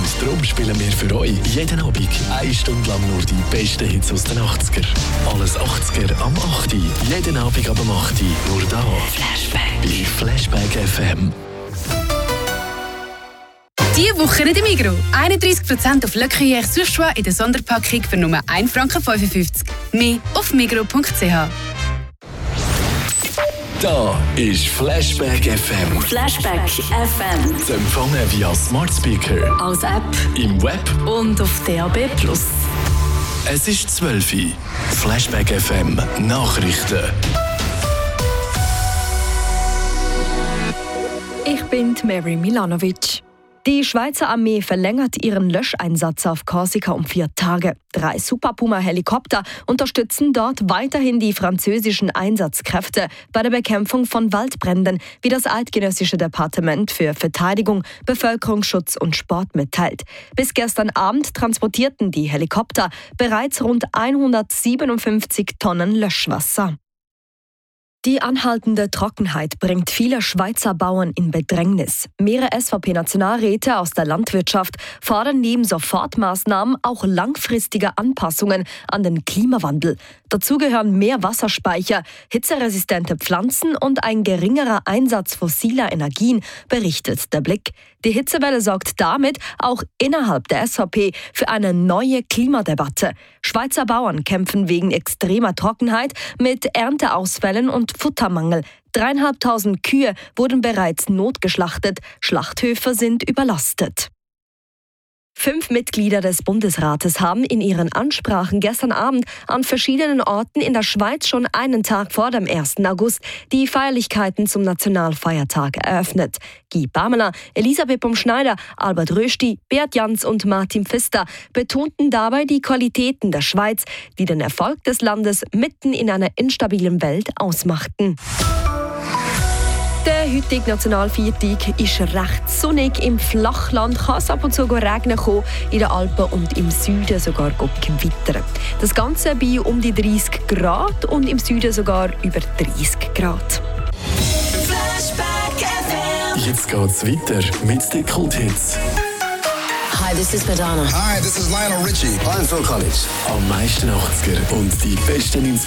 Darum spielen wir für euch jeden Abend 1 Stunde lang nur die besten Hits aus den 80er. Alles 80er am 8. Jeden Abend ab 8. Nur da. Bei Flashback FM. Diese Woche in der Migros. 31% auf Le Gruyère Surchoix in der Sonderpackung für nur 1,55 Franken. Mehr auf migros.ch. Da ist Flashback FM. Flashback FM. Zu empfangen via Smart Speaker, Als App im Web. und auf DAB+. Es ist 12 Uhr. Flashback FM Nachrichten. Ich bin Mary Milanovic. Die Schweizer Armee verlängert ihren Löscheinsatz auf Korsika um 4 Tage. 3 Super Puma-Helikopter unterstützen dort weiterhin die französischen Einsatzkräfte bei der Bekämpfung von Waldbränden, wie das Eidgenössische Departement für Verteidigung, Bevölkerungsschutz und Sport mitteilt. Bis gestern Abend transportierten die Helikopter bereits rund 157 Tonnen Löschwasser. Die anhaltende Trockenheit bringt viele Schweizer Bauern in Bedrängnis. Mehrere SVP-Nationalräte aus der Landwirtschaft fordern neben Sofortmaßnahmen auch langfristige Anpassungen an den Klimawandel. Dazu gehören mehr Wasserspeicher, hitzeresistente Pflanzen und ein geringerer Einsatz fossiler Energien, berichtet der Blick. Die Hitzewelle sorgt damit auch innerhalb der SVP für eine neue Klimadebatte. Schweizer Bauern kämpfen wegen extremer Trockenheit mit Ernteausfällen und Futtermangel. 3'500 Kühe wurden bereits notgeschlachtet. Schlachthöfe sind überlastet. 5 Mitglieder des Bundesrates haben in ihren Ansprachen gestern Abend an verschiedenen Orten in der Schweiz schon einen Tag vor dem 1. August die Feierlichkeiten zum Nationalfeiertag eröffnet. Guy Parmelin, Elisabeth Baumschneider, Albert Rösti, Beat Jans und Martin Pfister betonten dabei die Qualitäten der Schweiz, die den Erfolg des Landes mitten in einer instabilen Welt ausmachten. Der heutige Nationalfeiertag ist recht sonnig. Im Flachland kann es ab und zu regnen kommen, in den Alpen und im Süden sogar gewittern. Das Ganze bei um die 30 Grad und im Süden sogar über 30 Grad. Jetzt geht's weiter mit den Kulthits. Hi, this is Madonna. Hi, this is Lionel Richie. I'm Phil Collins. Am meisten 80er und die besten 90er